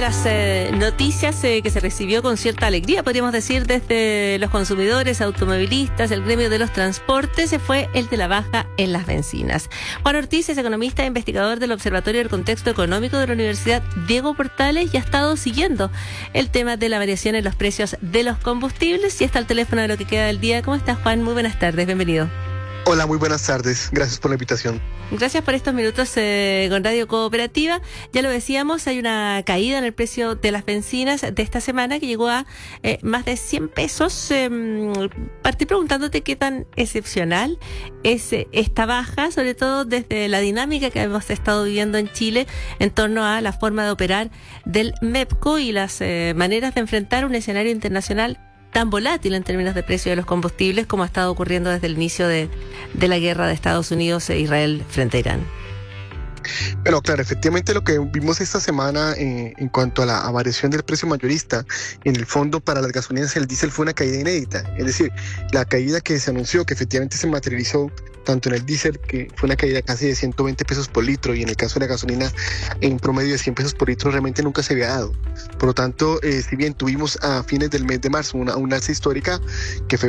las noticias que se recibió con cierta alegría, podríamos decir, desde los consumidores, automovilistas, el gremio de los transportes, fue el de la baja en las bencinas. Juan Ortiz es economista e investigador del Observatorio del Contexto Económico de la Universidad Diego Portales y ha estado siguiendo el tema de la variación en los precios de los combustibles y está al teléfono de lo que queda del día. ¿Cómo estás, Juan? Muy buenas tardes, bienvenido. Hola, muy buenas tardes. Gracias por la invitación. Gracias por estos minutos con Radio Cooperativa. Ya lo decíamos, hay una caída en el precio de las bencinas de esta semana que llegó a más de 100 pesos. Partí preguntándote qué tan excepcional es esta baja, sobre todo desde la dinámica que hemos estado viviendo en Chile en torno a la forma de operar del MEPCO y las maneras de enfrentar un escenario internacional tan volátil en términos de precio de los combustibles como ha estado ocurriendo desde el inicio de la guerra de Estados Unidos e Israel frente a Irán. Bueno, claro, efectivamente lo que vimos esta semana en cuanto a la variación del precio mayorista, en el fondo para las gasolinas y el diésel fue una caída inédita. Es decir, la caída que se anunció, que efectivamente se materializó tanto en el diésel, que fue una caída casi de 120 pesos por litro, y en el caso de la gasolina en promedio de 100 pesos por litro, realmente nunca se había dado. Por lo tanto, si bien tuvimos a fines del mes de marzo una alza histórica que fue